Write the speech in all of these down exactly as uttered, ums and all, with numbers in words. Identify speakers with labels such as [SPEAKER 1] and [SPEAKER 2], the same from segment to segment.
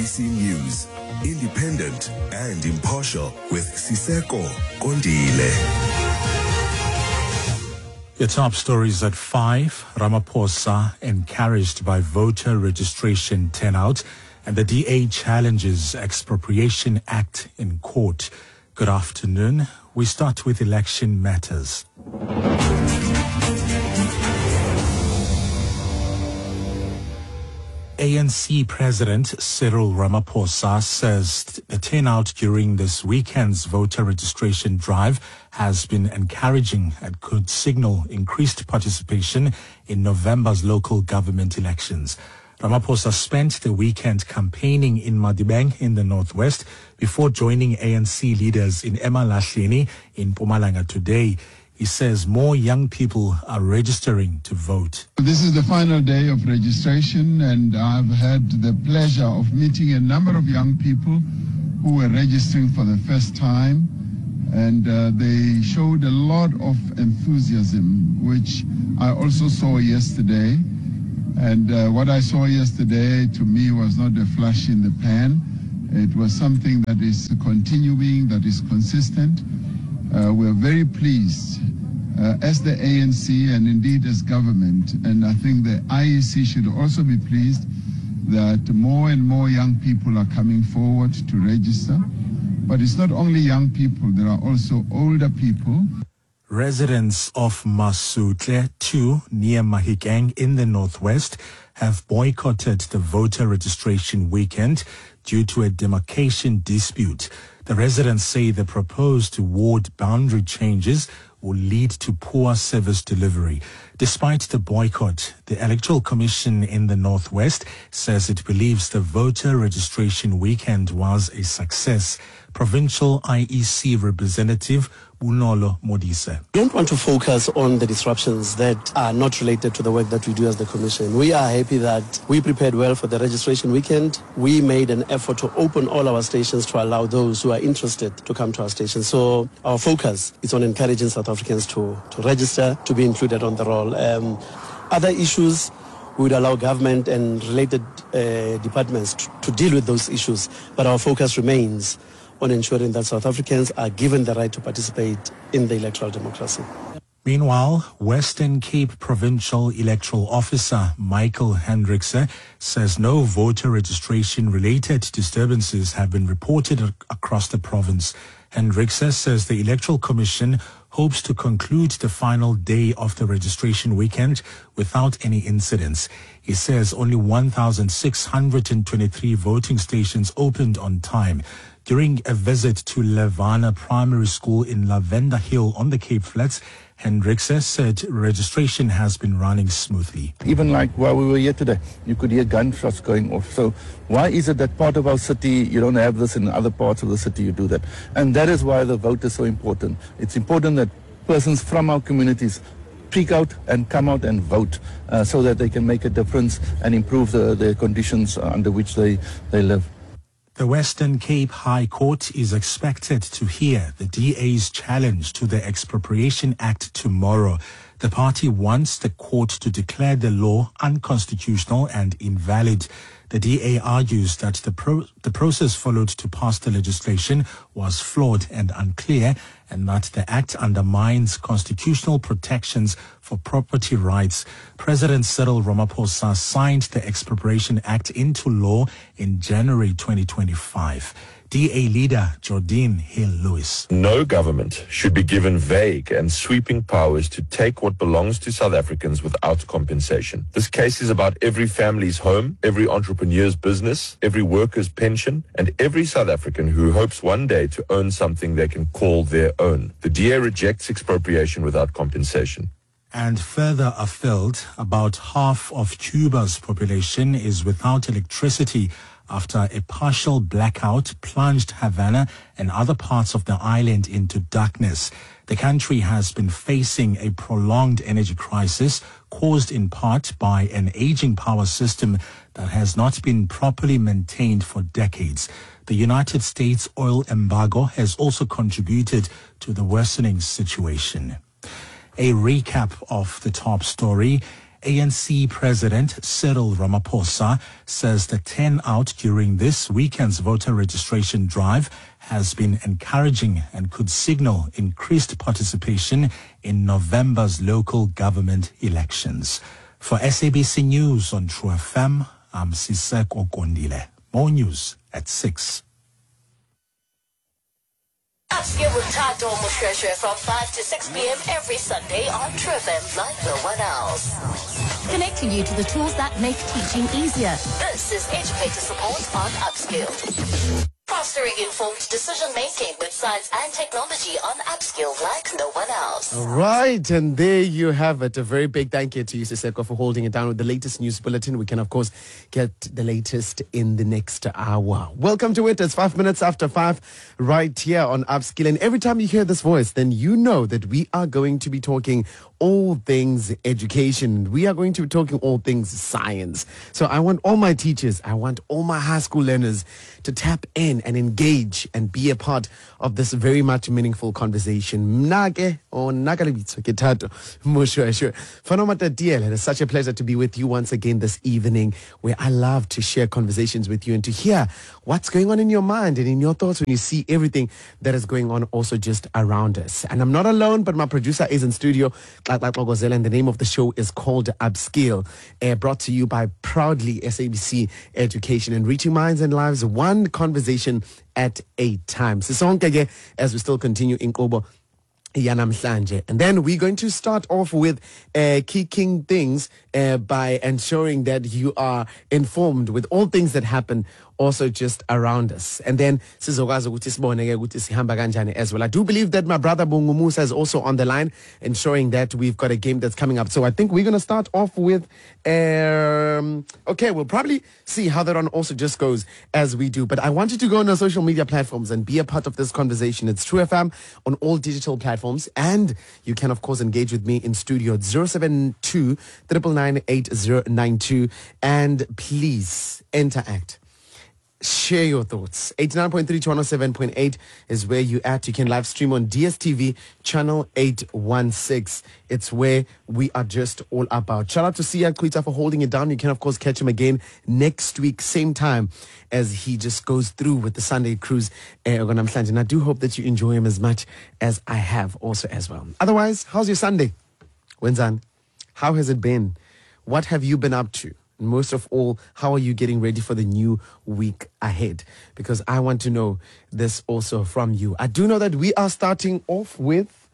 [SPEAKER 1] B C News, independent and impartial with Siseko Kondile.
[SPEAKER 2] Your top stories at five. Ramaphosa encouraged by voter registration turnout, and the D A challenges Expropriation Act in court. Good afternoon. We start with election matters. A N C President Cyril Ramaphosa says the turnout during this weekend's voter registration drive has been encouraging and could signal increased participation in November's local government elections. Ramaphosa spent the weekend campaigning in Madibeng in the northwest before joining A N C leaders in Emalahleni in Mpumalanga today. He says more young people are registering to vote.
[SPEAKER 3] This is the final day of registration, and I've had the pleasure of meeting a number of young people who were registering for the first time, and uh, they showed a lot of enthusiasm, which I also saw yesterday. And uh, what I saw yesterday to me was not a flash in the pan. It was something that is continuing, that is consistent. Uh, we're very pleased uh, as the A N C and indeed as government, and I think the I E C should also be pleased that more and more young people are coming forward to register. But it's not only young people, there are also older people.
[SPEAKER 2] Residents of Masutle two near Mahikeng in the northwest have boycotted the voter registration weekend due to a demarcation dispute. The residents say the proposed ward boundary changes will lead to poor service delivery. Despite the boycott, the Electoral Commission in the Northwest says it believes the voter registration weekend was a success. Provincial I E C representative Unolo Modise.
[SPEAKER 4] We don't want to focus on the disruptions that are not related to the work that we do as the Commission. We are happy that we prepared well for the registration weekend. We made an effort to open all our stations to allow those who are interested to come to our stations. So our focus is on encouraging South Africans to, to register, to be included on the roll. Um, other issues, we would allow government and related uh, departments to, to deal with those issues. But our focus remains on ensuring that South Africans are given the right to participate in the electoral democracy.
[SPEAKER 2] Meanwhile, Western Cape Provincial Electoral Officer Michael Hendrickse says no voter registration-related disturbances have been reported ac- across the province. Hendrickse says the Electoral Commission hopes to conclude the final day of the registration weekend without any incidents. He says only one thousand six hundred twenty-three voting stations opened on time. During a visit to Levana Primary School in Lavender Hill on the Cape Flats, Hendrickse said registration has been running smoothly.
[SPEAKER 5] Even like while we were here today, you could hear gunshots going off. So why is it that part of our city, you don't have this, in other parts of the city you do that? And that is why the vote is so important. It's important that persons from our communities speak out and come out and vote uh, so that they can make a difference and improve the, the conditions under which they, they live.
[SPEAKER 2] The Western Cape High Court is expected to hear the D A's challenge to the Expropriation Act tomorrow. The party wants the court to declare the law unconstitutional and invalid. The D A argues that the, pro- the process followed to pass the legislation was flawed and unclear, and that the act undermines constitutional protections for property rights. President Cyril Ramaphosa signed the Expropriation Act into law in January twenty twenty-five. D A leader Jordine Hill-Lewis.
[SPEAKER 6] No government should be given vague and sweeping powers to take what belongs to South Africans without compensation. This case is about every family's home, every entrepreneur's business, every worker's pension, and every South African who hopes one day to own something they can call their own. The D A rejects expropriation without compensation.
[SPEAKER 2] And further afield, about half of Cuba's population is without electricity after a partial blackout plunged Havana and other parts of the island into darkness. The country has been facing a prolonged energy crisis caused in part by an aging power system that has not been properly maintained for decades. The United States oil embargo has also contributed to the worsening situation. A recap of the top story. A N C President Cyril Ramaphosa says the turnout during this weekend's voter registration drive has been encouraging and could signal increased participation in November's local government elections. For S A B C News on True F M, I'm Siseko Kondile. More news at six.
[SPEAKER 7] Upskill with Tato Mushreshe from five to six p.m. every Sunday on True F M like no one else. Connecting you to the tools that make teaching easier. This is Educator Support on Upskill. Fostering informed decision-making with science and technology on Upskill like no one else.
[SPEAKER 8] All right, and there you have it. A very big thank you to you, Siseko, for holding it down with the latest news bulletin. We can, of course, get the latest in the next hour. Welcome to it. It's five minutes after five right here on Upskill. And every time you hear this voice, then you know that we are going to be talking all things education. We are going to be talking all things science. So I want all my teachers, I want all my high school learners to tap in and engage and be a part of this very much meaningful conversation. Mnake or nakalibitso ke Thato Mushreshe. Fanomata D L, it is such a pleasure to be with you once again this evening, where I love to share conversations with you and to hear what's going on in your mind and in your thoughts when you see everything that is going on also just around us. And I'm not alone, but my producer is in studio, and the name of the show is called Upskill, uh, brought to you by proudly S A B C Education, and reaching minds and lives one conversation at a time. Sisonke, as we still continue in Kobo. And then we're going to start off with uh, kicking things uh, by ensuring that you are informed with all things that happen also just around us. And then as well. I do believe that my brother Bongo Musa is also on the line, ensuring that we've got a game that's coming up. So I think we're going to start off with, um, okay, we'll probably see how that one also just goes as we do. But I want you to go on our social media platforms and be a part of this conversation. It's True F M on all digital platforms. And you can, of course, engage with me in studio at zero seven two, nine nine nine, eight zero nine two. And please interact. Share your thoughts. eighty-nine point three to one oh seven point eight is where you at. You can live stream on D S T V channel eight one six. It's where we are just all about. Shout out to Sia Kuita for holding it down. You can, of course, catch him again next week, same time, as he just goes through with the Sunday cruise. And I do hope that you enjoy him as much as I have also as well. Otherwise, how's your Sunday? Wenzan, how has it been? What have you been up to? And most of all, how are you getting ready for the new week ahead? Because I want to know this also from you. I do know that we are starting off with...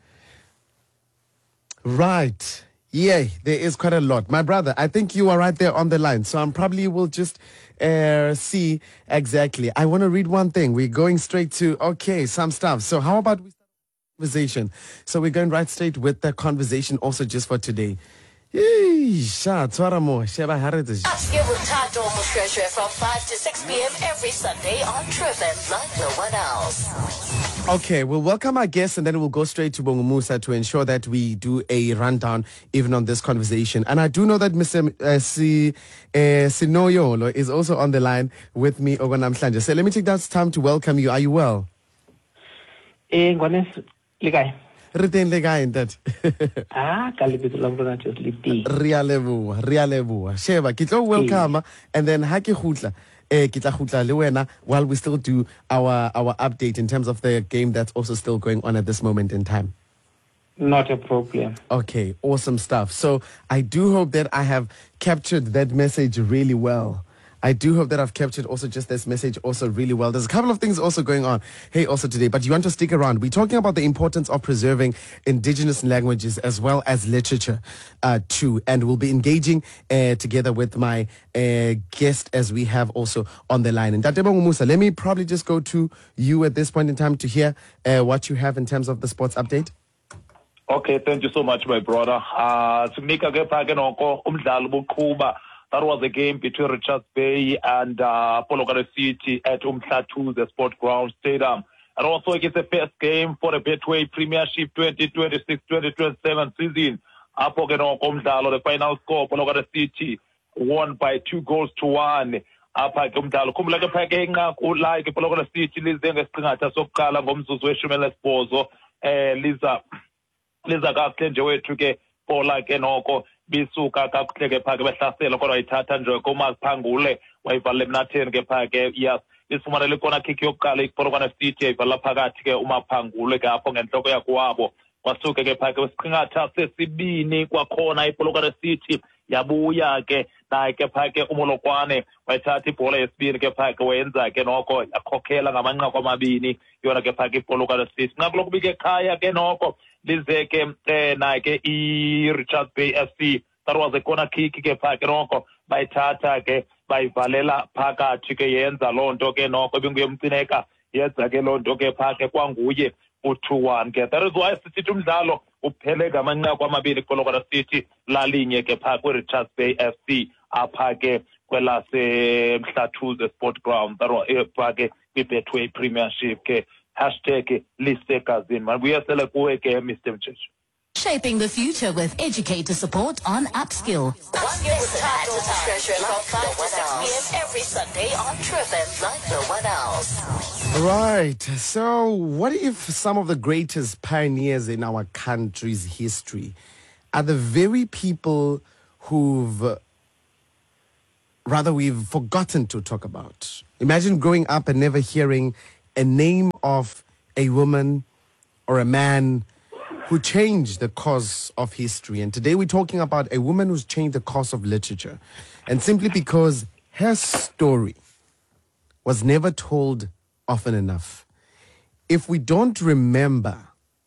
[SPEAKER 8] Right. Yeah, there is quite a lot. My brother, I think you are right there on the line. So I'm probably will just uh, see exactly. I want to read one thing. We're going straight to, okay, some stuff. So how about we start the conversation? So we're going right straight with the conversation also just for today.
[SPEAKER 7] Upskill with Tato Mushreshe from five to six p.m. every Sunday on True F M like no one else.
[SPEAKER 8] Okay, we'll welcome our guests and then we'll go straight to Bongo Musa to ensure that we do a rundown even on this conversation. And I do know that Mister Uh, si, uh, Sinoyolo is also on the line with me. So let me take that time to welcome you. Are you well?
[SPEAKER 9] Eh, Ligay.
[SPEAKER 8] Reten le guy in that.
[SPEAKER 9] Ah, kalibito lang ko na just liti.
[SPEAKER 8] Rialebu, rialebu. Sheba, kitlo welcome and then haki khutla. Eh, kitla khutla le wena while we still do our our update in terms of the game that's also still going on at this moment in time.
[SPEAKER 9] Not a problem.
[SPEAKER 8] Okay, awesome stuff. So I do hope that I have captured that message really well. I do hope that I've captured also just this message also really well. There's a couple of things also going on, hey, also today, but you want to stick around. We're talking about the importance of preserving indigenous languages as well as literature uh, too. And we'll be engaging uh, together with my uh, guest as we have also on the line. And Tatebongo Musa, let me probably just go to you at this point in time to hear uh, what you have in terms of the sports update.
[SPEAKER 10] Okay, thank you so much, my brother. Uh, That was a game between Richards Bay and uh, Polokwane City at Umhlatu, the Sport Ground Stadium. And also it's the first game for the Betway Premiership twenty twenty-six twenty twenty-seven season. The final score, Polokwane City won by two goals to one. Apha ke umdlalo khumbula ke phake like Polokwane City lize ngesiqingatha sokuqala ngomzuzu weshumi lesibhozo eh liza liza kahle nje wethu ke Pola ke noko bisuka kakuhle ke phaa ke behlasela kodwa wayithatha nje kumaphangule wayivalela emnatheni ke phaa ke yes isifumanele ikona kick yokuqala iPolokwane City yayivalela phakathi ke umaphangule ke apho ngentloko yakwabo kwasuke ke phaa ke wesiqingatha sesibini kwakhona iPolokwane City yabuya ke naye ke phaa ke uMolokwane wayithatha ibhola yesibini ke phaa ke wenza ke noko yakhokhela ngamanqaku amabini yona ke phaa ke iPolokwane City nxa kulokubika ekhaya ke noko lize ke naye ke iRichards Bay F C that was a corner kick ke phaa ke noko bayithatha ke bayivalela phakathi ke yenza loo nto ke noko ibinguye Mcineka yenza ke loo nto ke phaa ke kwanguye u-two one ke that is why sisithi umdlalo uphele ngamanqaku amabili kuPolokwane City lalinye ke phaa kwiRichards Bay F C apha ke kwelaseMhlathuze Sport Ground that was phaa ke kwi-Betway Premiership ke hashtag lisegazini manibuyisele kuwe ke Mister Mcheche.
[SPEAKER 7] Shaping the future with educator support on Upskill. One year with Tato Treasure from five to six p m every Sunday on Trip M like no one else.
[SPEAKER 8] Right. So, what if some of the greatest pioneers in our country's history are the very people who've, uh, rather, we've forgotten to talk about? Imagine growing up and never hearing a name of a woman or a man who changed the course of history. And today we're talking about a woman who's changed the course of literature. And simply because her story was never told often enough. If we don't remember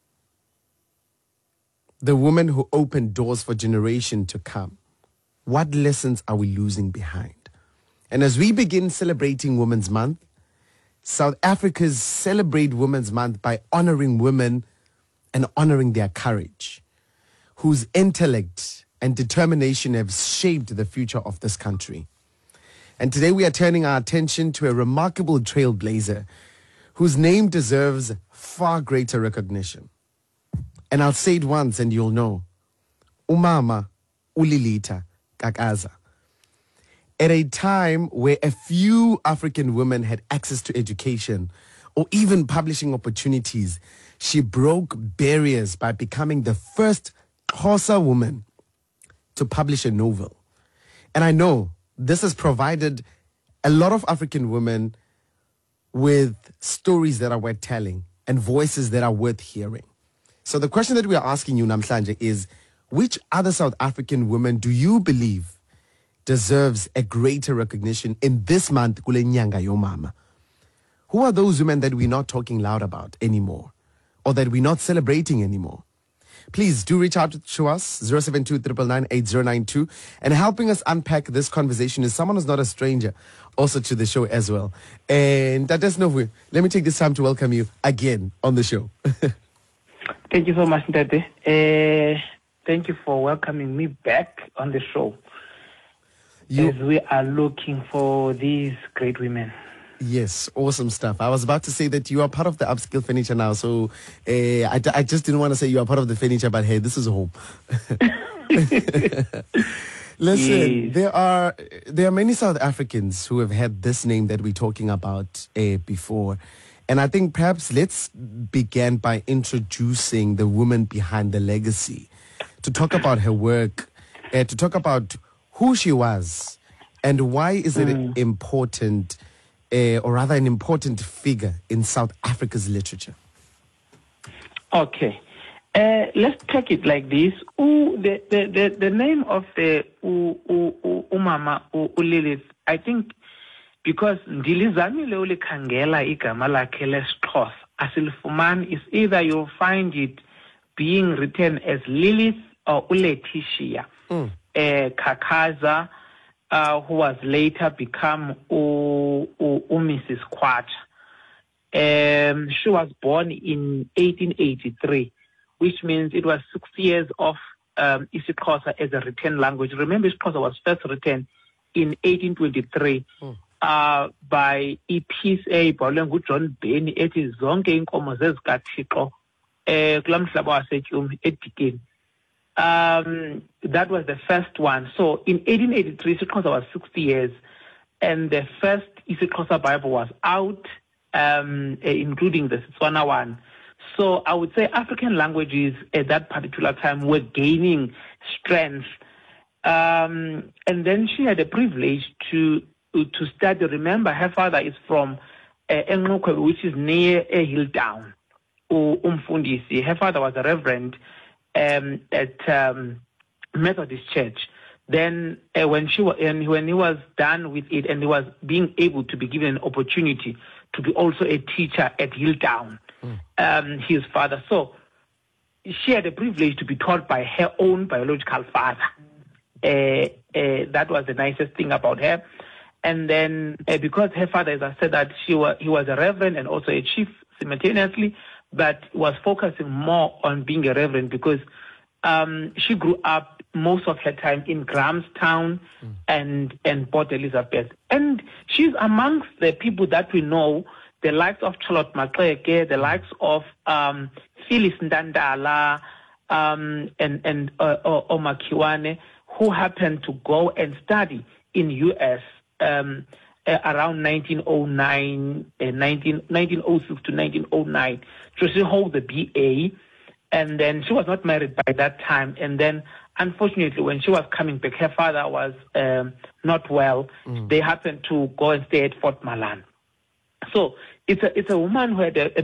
[SPEAKER 8] the woman who opened doors for generations to come, what lessons are we losing behind? And as we begin celebrating Women's Month, South Africa's Celebrate Women's Month by honoring women and honoring their courage, whose intellect and determination have shaped the future of this country. And today we are turning our attention to a remarkable trailblazer whose name deserves far greater recognition. And I'll say it once and you'll know. Umama Ulilita Kakaza. At a time where a few African women had access to education or even publishing opportunities, she broke barriers by becoming the first Xhosa woman to publish a novel. And I know this has provided a lot of African women with stories that are worth telling and voices that are worth hearing. So the question that we are asking you, Namhlanje, is which other South African women do you believe deserves a greater recognition in this month, Kule Nyanga Yomama? Who are those women that we're not talking loud about anymore, or that we're not celebrating anymore? Please do reach out to us, zero seven two, nine nine nine, eight zero nine two. And helping us unpack this conversation is someone who's not a stranger, also to the show as well. And that does know, let me take this time to welcome you again on the show.
[SPEAKER 9] Thank you so much, Ndade. Uh, thank you for welcoming me back on the show. You, as we are looking for these great women.
[SPEAKER 8] Yes, awesome stuff. I was about to say that you are part of the Upskill Furniture now, so uh, I, I just didn't want to say you are part of the furniture, but hey, this is home. Listen, yes. there are there are many South Africans who have had this name that we're talking about uh, before. And I think perhaps let's begin by introducing the woman behind the legacy, to talk about her work, uh, to talk about who she was, and why is it mm. important, uh, or rather an important figure in South Africa's literature.
[SPEAKER 9] Okay. Uh, let's take it like this. Ooh, the, the, the, the name of the u, u, u, Umama Ulilith, I think, because ndilizamile ulikhangela igama lakhe lesixhosa asilifumani, is either you'll find it being written as Lilith or Uletitia mm. uh, Kakaza, uh, who was later become U, U, U Missus Kwacha. Um, she was born in eighteen eighty-three, which means it was six years of um, isiXhosa as a written language. Remember, isiXhosa was first written in eighteen twenty-three. Mm. Uh, by E P S A ibhalwe nguJohn Benny ethi zonke inkomo zezikaThixo eh kula mhlaba waseTyumi eDikeni. Um that was the first one. So in eighteen eighty-three isiXhosa was sixty years, and the first isiXhosa Bible was out, um including the Setswana one. So I would say African languages at that particular time were gaining strength Um, and then she had a privilege to to study. Remember, her father is from uh, Englokwe, which is near a hill town. Umfundisi. Her father was a reverend um, at um, Methodist Church. Then, uh, when she was, and when he was done with it, and he was being able to be given an opportunity to be also a teacher at Hilltown, mm. um, his father. So she had a privilege to be taught by her own biological father. Uh, uh, that was the nicest thing about her. And then, uh, because her father, as I said, that she was, he was a reverend and also a chief simultaneously, but was focusing more on being a reverend because um, she grew up most of her time in Grahamstown mm. and, and Port Elizabeth. And she's amongst the people that we know, the likes of Charlotte Maxeke, the likes of um, Phyllis Ndandala, um, and, and uh, Omar Kiwane, who happened to go and study in U S um, uh, around nineteen oh nine, uh, nineteen, nineteen oh six to nineteen oh nine. So she holds the B A, and then she was not married by that time. And then, unfortunately, when she was coming back, her father was um, not well. Mm. They happened to go and stay at Fort Malan. So it's a it's a woman who had a, a